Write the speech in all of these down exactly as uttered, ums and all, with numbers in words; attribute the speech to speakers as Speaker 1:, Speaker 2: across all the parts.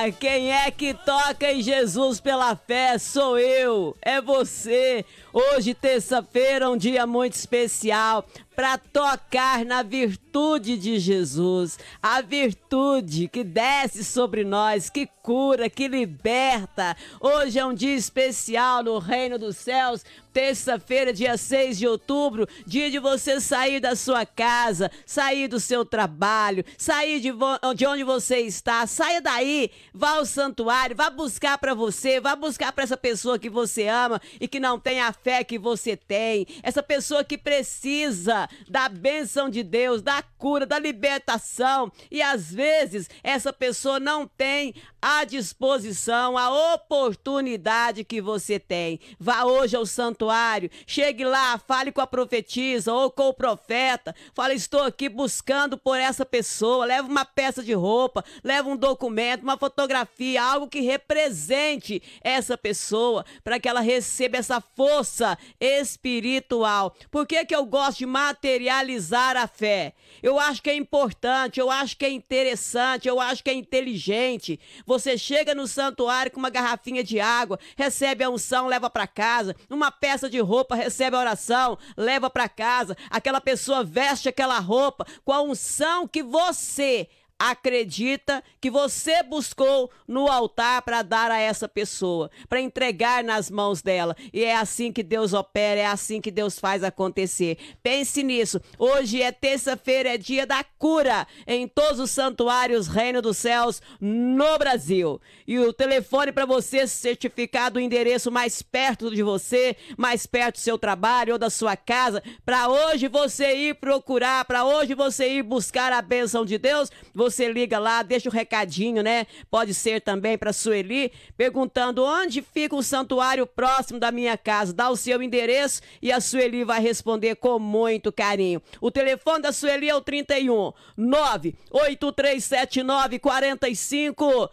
Speaker 1: quem é que toca em Jesus pela fé? Sou eu, é você. Hoje, terça-feira, um dia muito especial para tocar na virtude de Jesus, a virtude que desce sobre nós, que cura, que liberta. Hoje é um dia especial no Reino dos Céus, terça-feira, dia seis de outubro, dia de você sair da sua casa, sair do seu trabalho, sair de, de onde você está, saia daí, vá ao santuário, vá buscar para você, vá buscar para essa pessoa que você ama e que não tem a fé que você tem, essa pessoa que precisa da bênção de Deus, da cura, da libertação, e às vezes essa pessoa não tem a disposição, a oportunidade que você tem. Vá hoje ao santuário, chegue lá, fale com a profetisa ou com o profeta, fale: estou aqui buscando por essa pessoa, leva uma peça de roupa, leva um documento, uma fotografia, algo que represente essa pessoa, para que ela receba essa força espiritual. Por que que eu gosto de materializar a fé? Eu acho que é importante, eu acho que é interessante, eu acho que é inteligente. Você chega no santuário com uma garrafinha de água, recebe a unção, leva para casa. Uma peça de roupa, recebe a oração, leva para casa. Aquela pessoa veste aquela roupa com a unção que você acredita, que você buscou no altar para dar a essa pessoa, para entregar nas mãos dela. E é assim que Deus opera, é assim que Deus faz acontecer. Pense nisso. Hoje é terça-feira, é dia da cura em todos os santuários Reino dos Céus no Brasil. E o telefone para você certificar do endereço mais perto de você, mais perto do seu trabalho ou da sua casa, para hoje você ir procurar, para hoje você ir buscar a bênção de Deus. Você liga lá, deixa o recadinho, né? Pode ser também para Sueli, perguntando onde fica o santuário próximo da minha casa. Dá o seu endereço e a Sueli vai responder com muito carinho. O telefone da Sueli é o trinta e um, nove oito três sete nove, quatro cinco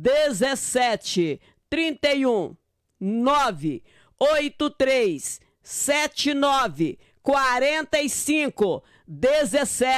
Speaker 1: um sete. trinta e um, nove oito três sete nove, quatro cinco um sete.